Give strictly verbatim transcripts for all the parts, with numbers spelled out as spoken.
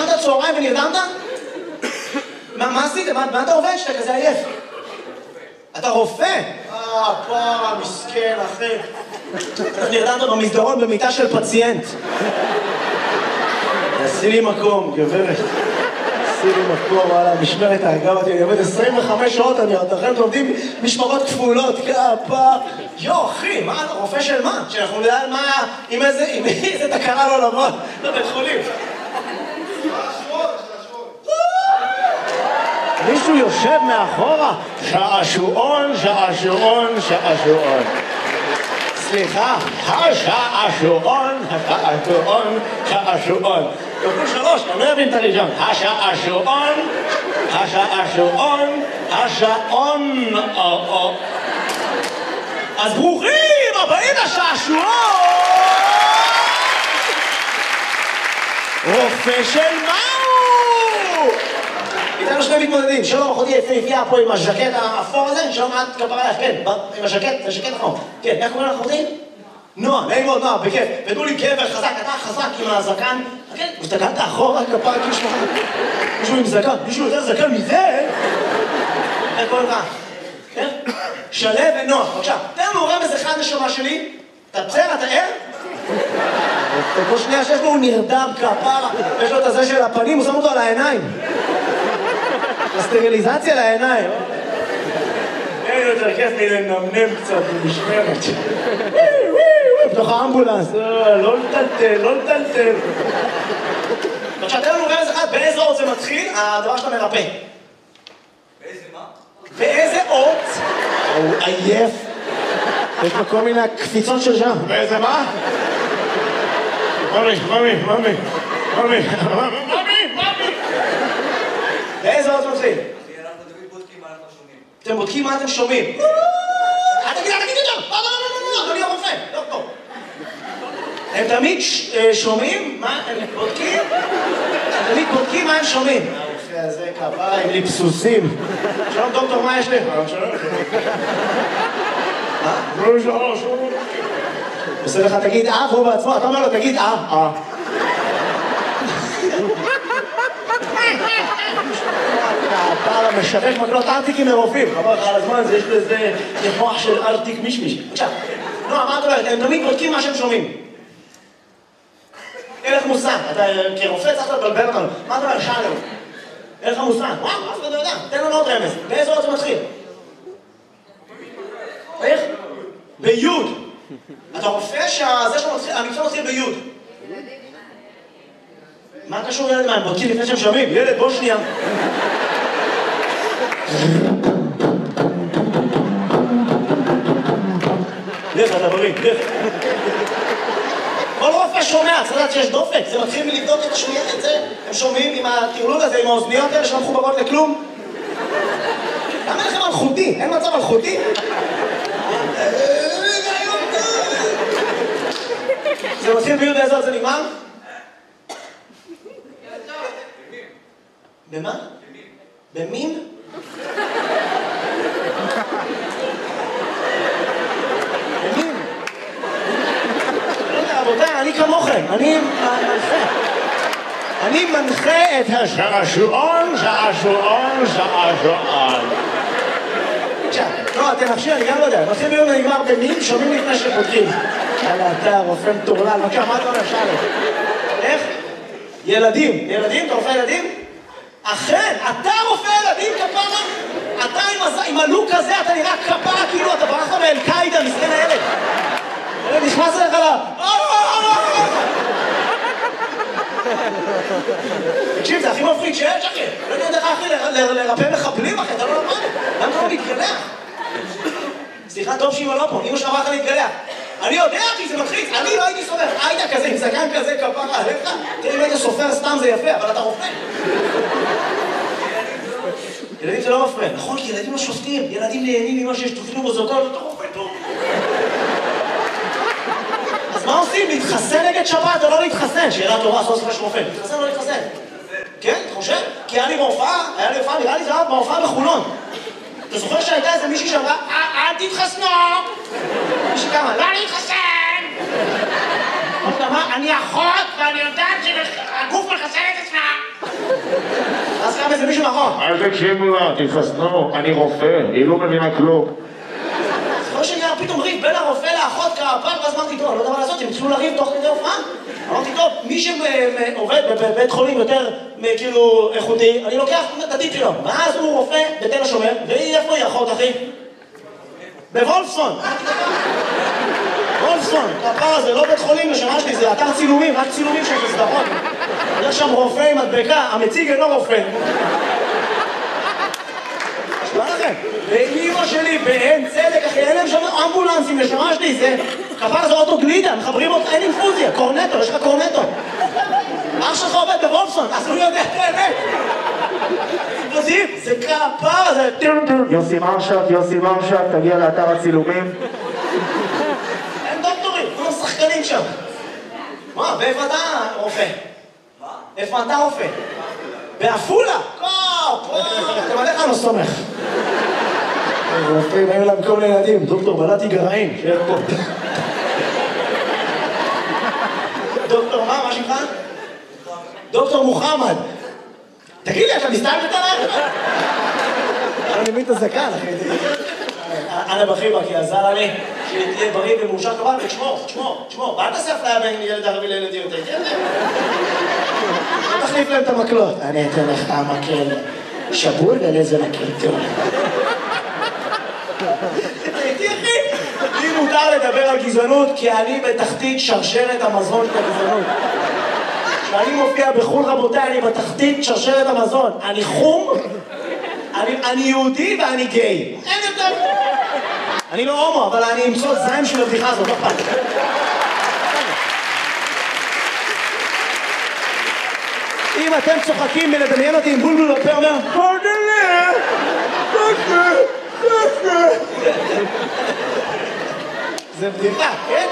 ישנת צהריים ונרדמת? מה עשית? מה אתה עובד שאתה כזה עייף? אתה רופא? אה, פעם, מסכן, אחי. אתה נרדמת במסדרון במיטה של פציינט. עשי לי מקום, גברת. עשי לי מקום, וואלה, משמרת האגב אותי, אני עובד עשרים וחמש שעות, אני עוד אחרי עובדים משמרות כפולות, כפה. יו, אחי, מה, אתה רופא של מה? שאנחנו נדע על מה, עם איזה, עם איזה תקרה לא לבוא, לבית חולים. מישהו יושב מאחורה, שעשועון, שעשועון, שעשועון. סליחה, השעשועון, השעשועון, שעשועון. כפול שלוש, אני לא אבין את הראשון. השעשועון, השעשועון, השעון. אז ברוכים הבאים לשעשועון! רופא של מהו? איתנו שני מתמודדים, שלום אחותי יפהפייה פה עם הז'קט האפור הזה, שלום את כפרה לך, כן, עם הז'קט, זה ז'קט אחור. כן, איך קוראים לך אחותי? נועה, נעים מאוד, נועה, בכיף. ותנו לי גבר חזק, אתה חזק עם הזקן. כן, הסתכלת אחורה, כפרה, כאילו שמחה. מישהו עם זקן, מישהו יותר זקן מזה? איך קוראים לך? כן? שלו ונועה, בבקשה. תן לנו רמז אחד נשמה שלי. אתה בסדר, אתה ער? כל שנייה שיש לו הוא נרדם כפרה, יש לו את הזה של הפנים, הוא שם אותו על העיניים. הסטריליזציה לעיניים. אין יותר כיף מלנמנם קצת במשמרת. בתוך האמבולנס, לא לטלטל, לא לטלטל. עכשיו, תן לנו רמז אחד, באיזה אות זה מתחיל, הדבר שאתה מרפא. באיזה מה? באיזה אות? הוא עייף. יש לו כל מיני קפיצות של שם. באיזה מה? ממי, ממי, ממי, ממי, ממי, ממי. באיזה אות זה מתחיל? אנחנו תמיד בודקים מה אנחנו שומעים. אתם בודקים מה אתם שומעים. אל תגיד, אל תגיד יותר! לא, לא, לא, לא, אדוני הרופא, לא פה. הם תמיד שומעים מה הם בודקים? הם תמיד בודקים מה הם שומעים. הרופא הזה כפרה עם ליפסוסים. שלום דוקטור, מה יש לך? שלום. מה? לא, שלום, שלום. עושה לך, תגיד אה, והוא בעצמו, אתה אומר לו, תגיד אה, אה. הפער המשבש מקלות ארטיקים מרופאים. חבר לך על הזמן, יש לזה מוח של ארטיק מישמיש. עכשיו, נועה, מה את אומרת? הם תמיד בודקים מה שהם שומעים. אין לך מושג, אתה כרופא צריך לבלבל אותנו. מה אתה אומר? שאלו. אין לך מושג. וואו, אף אחד לא יודע. תן לנו עוד רמז. באיזה אות זה מתחיל? איך? ביוד. אתה רופא שהמקצוע מתחיל ביוד. מה קשור ילד מה? הם בודקים לפני שהם שומעים. ילד, בוא שנייה. לך, אתה בריא, לך. כל רופא שומע, צריך לדעת שיש דופק. זה מתחיל מלבדוק את השמיעה את זה. הם שומעים עם הטירלול הזה, עם האוזניות האלה שלא מחוברות לכלום. למה לכם אלחוטי? אין מצב אלחוטי? זה מתחיל ביוד באיזה עוד זה נגמר? במה? במין? במין? לא יודע, רבותיי, אני כמוכם, אני מנחה. אני מנחה את השעשועון, שעשועון, שעשועון. עכשיו, לא, תנחשי, אני גם לא יודע. מתחיל ביום ונגמר במין, שומעים לפני שפותחים. יאללה, אתה רופא מטורלל, בבקשה, מה אתה אומר, שאלה? איך? ילדים. ילדים? אתה רופא ילדים? אכן, אתה רופא ילדים כפרה? אתה עם הלוק הזה, אתה נראה כפרה כאילו אתה ברח מאל-קאידה, מסכן הילד. ילד נכנס אליך לה... תקשיב, זה הכי מפחיד שיש, אחי. לא יודע איך אחי לרפא מחבלים, אחי, אתה לא למד. למה אתה לא מתגלח? סליחה, טוב שאמא לא פה, אמא שלך אמרה לך להתגלח. אני יודע, אחי, זה מלחיץ. אני לא הייתי סופר. היית כזה, עם זקן כזה, כפרה עליך. תראה, אם היית סופר סתם זה יפה, אבל אתה רופא. ילדים זה לא מפריע. נכון, כי ילדים לא שופטים. ילדים נהנים ממה שיש תופעים ובזוקות, אתה רופא טוב. אז מה עושים? להתחסן נגד שפעת או לא להתחסן? שאלה טובה, סוף סוף יש רופא. להתחסן או לא להתחסן? כן, אתה חושב? כי היה לי בהופעה, היה לי הופעה, נראה לי זה היה בהופעה בחולון. אתה זוכר שהייתה איזה מישהי שאמרה, אל תתחסנו! מישהי כמה, לא להתחסן! אמרת מה, אני אחות ואני יודעת שהגוף מחסן את עצמה. איזה מישהו נכון. אל תקשיבו לה, תתחסנו, אני רופא, היא לא מבינה כלום. זוכר שנהיה פתאום ריב בין הרופא לאחות כפר, ואז אמרתי, טוב, אני לא יודע מה לעשות, הם התחילו לריב תוך כדי הופעה. אמרתי, טוב, מי שעובד בבית חולים יותר, כאילו, איכותי, אני לוקח את הטיפ שלו. ואז הוא רופא בתל השומר, והיא איפה היא אחות, אחי? בוולפסון. וולפסון, כפר זה לא בית חולים לשמה שלי, זה אתר צילומים, רק צילומים של סדרות. יש שם רופא עם מדבקה, המציג אינו רופא. מה לכם? ואימא שלי באין צדק, אחי, אין להם שם אמבולנסים לשמה שלי, זה... כפר זה אוטו גלידה, מחברים אותה, אין אינפוזיה, קורנטו, יש לך קורנטו. אח שלך עובד בוולפסון, אז הוא יודע את האמת. יודעים, זה כפר, זה... יוסי מרשת, יוסי מרשת, תגיע לאתר הצילומים. אין דוקטורים, כולם שחקנים שם. מה, ואיפה אתה רופא? מה? איפה אתה רופא? בעפולה? קופ! אתם עליך לא סומך. רופאים, היו להם כל מיני ילדים, דוקטור בלעתי גרעין, שיהיה פה. דוקטור מה? מה שמך? דוקטור מוחמד. תגיד לי, אתה מסתלבט עליי? אני מבין את הזקן, אחי. אנא בחיבא, כי עזר לי שתהיה בריא ומאושר כבל, ותשמור, תשמור, תשמור. ואל תעשה אפליה בין ילד ערבי לילד יהודי, תן להם. אל תחליף להם את המקלות. אני אתן לך המקל שבור ולזה מקל טוב. תראיתי, אחי, לי מותר לדבר על גזענות, כי אני בתחתית שרשרת המזון של הגזענות. כשאני מופיע בחו"ל, רבותיי, אני בתחתית שרשרת המזון. אני חום, אני, אני יהודי ואני גיי. אין יותר. אני לא הומו, אבל אני אמצוא זין של הבדיחה הזאת, לא פעם. אם אתם צוחקים מלדמיין אותי עם בולבול בפה, אומר, פרדלה, פרדלה, פרדלה. זה בדיחה, כן?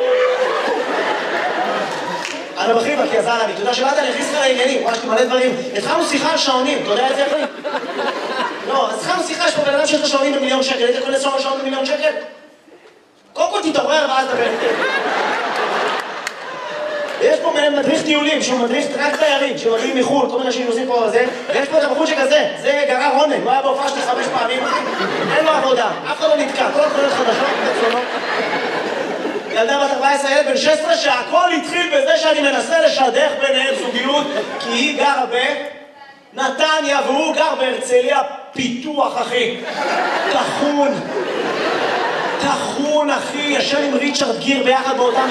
אנא בחיבא, כי עזר לי, אתה יודע שבאת אני אכניס לך לעניינים, ממש מלא דברים. התחלנו שיחה על שעונים, אתה יודע את זה אחי? לא, אז התחלנו שיחה, יש פה בן אדם שיש לו שעונים במיליון שקל, היית קונה שעון במיליון שקל? קודם כל תתעורר ואז דבר. ויש פה מדריך טיולים, שהוא מדריך רק תיירים, שמגיעים מחו"ל, כל מיני אנשים עושים פה זה, ויש פה את הבחור שכזה, זה גרר רונן, הוא היה בהופעה שלי חמש פעמים, אין לו עבודה, אף אחד לא נתקע, כל חולת חדשות, בצלונות. ילדה בת ארבע עשרה, ילד בן שש עשרה, שהכל התחיל בזה שאני מנסה לשדך ביניהם זוגיות, כי היא גרה בנתניה והוא גר בהרצליה פיתוח, אחי. תחון. תחון, אחי, ישן עם ריצ'רד גיר ביחד באותם...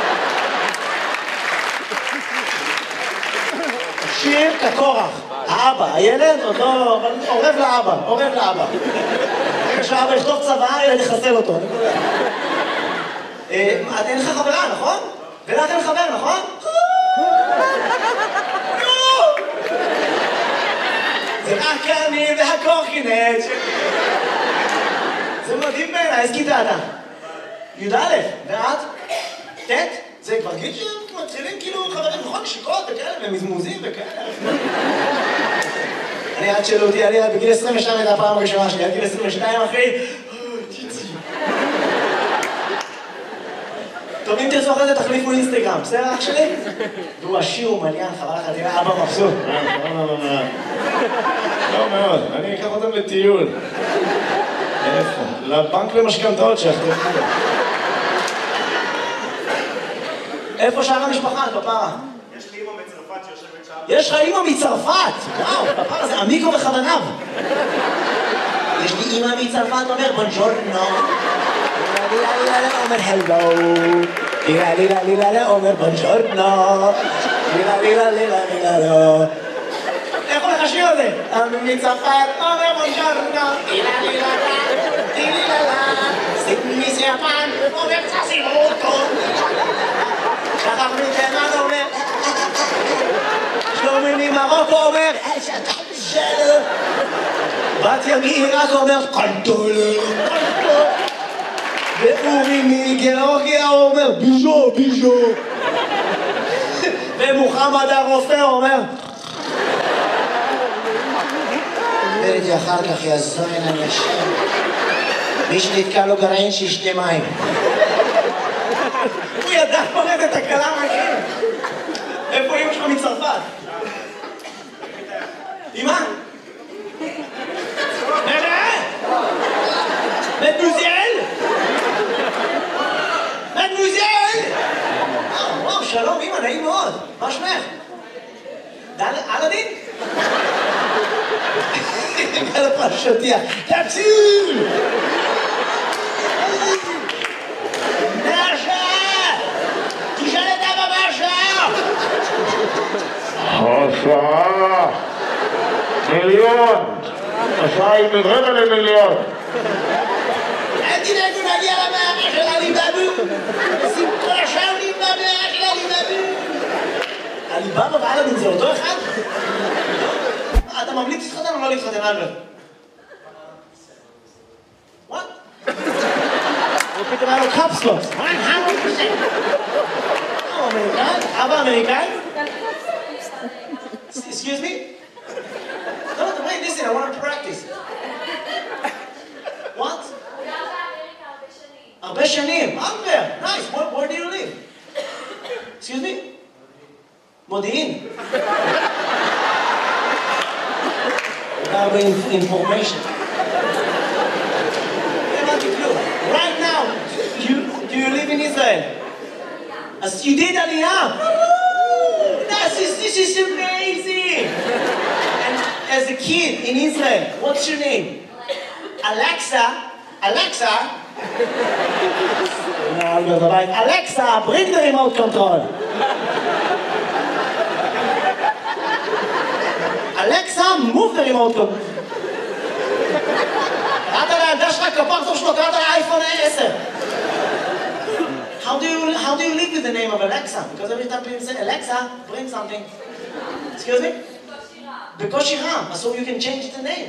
שיר כקורח. האבא, הילד עוד לא... עורב לאבא, עורב לאבא. רגע שהאבא יכתוב צבא, ילד יחסל אותו. את אין לך חברה, נכון? ולך אין חבר, נכון? זה רק אני והקורקינט. זה מדהים בעיניי, איזה כיתה אתה? י"א, ואת? ט'? זה כבר גיל שמתחילים כאילו חברים, נכון? שיקות וכאלה, ומזמוזים וכאלה. אני עד שאלו אותי, אני בגיל עשרים ושתיים הייתה הפעם הראשונה שלי, עד גיל עשרים ושתיים, אחי. טוב, אם תרצו אחרי זה תחליפו אינסטגרם, בסדר אח שלי? והוא עשיר ומליין, חבל לך, תראה, אבא מבסוט. לא מאוד, אני אקח אותם לטיול. איפה? לבנק למשכנתאות שאחתו. איפה שאר המשפחה, כפרה? יש לי אמא מצרפת שיושבת שם. יש לך אמא מצרפת! וואו, כפרה, זה עמיקו בכוונה. יש לי אמא מצרפת, אומר בונג'ורנו. לילה לילה אומר הלו. לילה לילה לילה אומר בונג'ורנו. לילה לילה לילה לילה לא. איך הולך השיר הזה? אמא מצרפת אומר בונג'ורנו. לילה לילה לילה לילה. סימי סיאפן אומר צסימוטו. שחר מתימן אומר שלומי ממרוקו אומר שלו בת מעיראק אומר קנטולה ואורי מגיאורגיה אומר ביז'ו ביז'ו ומוחמד הרופא אומר וראיתי אחר כך יזוין אנשים מי שנתקע לו גרעין שישתה מים הוא ידע פורט את הקלה מהגרים. איפה אמא שלך מצרפת? אמא? מה שמך? אלאדין? על הפרשתיה. תקשיב! מרשה! תשאל את אבא מרשה! השעה מיליון. השעה היא מרבע למיליון. אל תדאגו נגיע למערה של עליבאבו. בשמחה שעולים במערה של עליבאבו. עליבאבו ואלאדין זה אותו אחד? אתה ממליץ להתחתן או לא להתחתן, אלברט? What? הוא פתאום היה לו קפסלוס. הוא אמריקאי? אבא אמריקאי? Excuse me? No, wait, listen, I want to practice. What? הרבה שנים. אמבר, nice, where, where do you live? Excuse me? מודיעין. הרבה information. Right now, you, do you live in Israel? As you did Aliyah. This is, this is amazing. And as a kid in Israel, what's your name? Alexa. Alexa. Alexa, bring the remote control. Alexa, move the remote control. קראת לילדה שלך כפרצוף שלו, קראת לאייפון עשר. How do you how do you live with the name of Alexa? Because every time people say Alexa, bring something. Excuse me? בקושי רם. So you can change the name.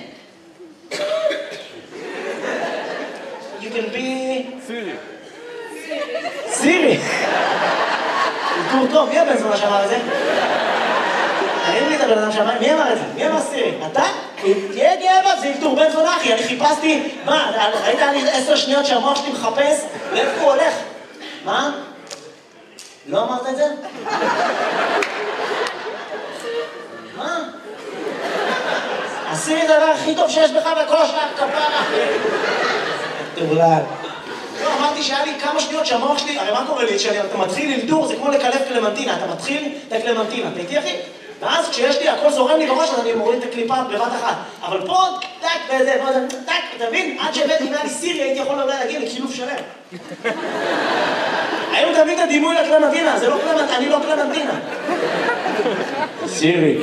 You can be Siri. Siri. טוב טוב, מי הבן זונה שאמר את זה? תגיד לי את הבן אדם שאמר, מי אמר את זה? מי אמר סירי? אתה? תהיה גאה בה, זה ילתור בן זונה אחי, אני חיפשתי, מה, ראית לי עשר שניות שהמוח שלי מחפש, לאיפה הוא הולך? מה? לא אמרת את זה? מה? הסירי זה הדבר הכי טוב שיש בך וכל השאר כפרה אחי. תבולד. לא, אמרתי שהיה לי כמה שניות שהמוח שלי, הרי מה קורה לי? כשאתה מתחיל ללתור, זה כמו לקלף קלמנטינה, אתה מתחיל את הקלמנטינה, אתה איתי אחי? ואז כשיש לי, הכל זורם לי בראש, אז אני מוריד את הקליפה בבת אחת. אבל פה, טק וזה, טק, אתה מבין? עד שהבאתי אם היה לי סירי, הייתי יכול אולי להגיע לקילוף שלם. היום תמיד את הדימוי לקלמנטינה, זה לא קלמנטינה, אני לא קלמנטינה. סירי.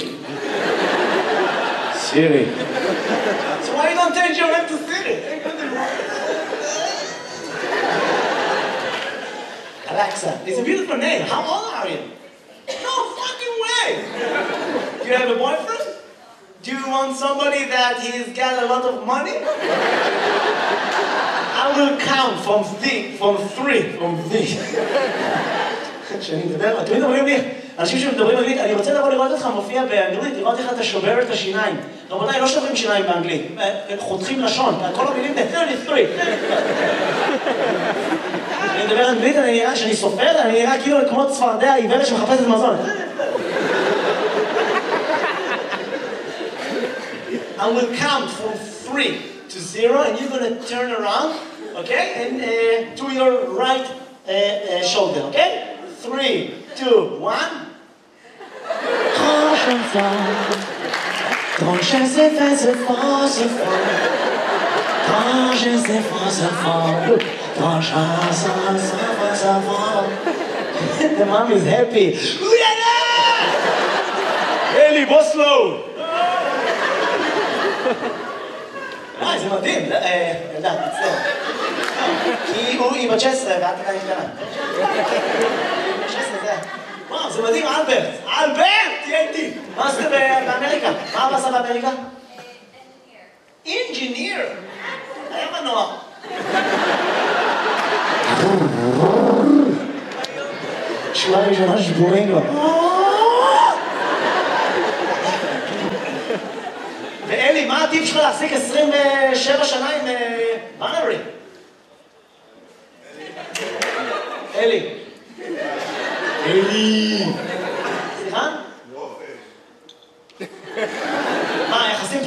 סירי. So why you don't change your name to Siri? Alexa, it's a beautiful name. How old are you? No fucking way! Do you have a boyfriend? Do you want somebody that he's got a lot of money? I will count from three, from three, from three. כשאני מדבר, תמיד אומרים לי, אנשים שמדברים אנגלית, אני רוצה לבוא לראות אותך מופיע באנגלית, לראות איך אתה שובר את השיניים. רבותיי, לא שוברים שיניים באנגלית, חותכים לשון, כל המילים זה שלושים ושלוש. אני מדבר אנגלית, אני נראה, כשאני סופר, אני נראה כאילו כמו צפרדע עיוורת שמחפשת מזון. I will count from three to zero, and you're going to turn around, okay, and uh, to your right uh, uh, shoulder, okay? Three, two, one. Grand chanson, grand chanson, fait ce fort, ce fort. Grand chanson, fait ce fort. Grand chanson, fait ce fort. The mom is happy. Uyana! Eli, בוסלו! אה, זה מדהים. ילדה, תצטער. כי היא בת שש עשרה ואת עדיין קטנה. שש עשרה זה... וואו, זה מדהים, אלברט. אלברט! תהיה איתי. מה עשית באמריקה? מה אבא עשה באמריקה? אינג'יניר. היה מנוע. שורה ראשונה שבורים לו. ואלי, מה הטיפ שלך להחזיק עשרים ושבע שנה עם בנרי? אלי. אלי. סליחה?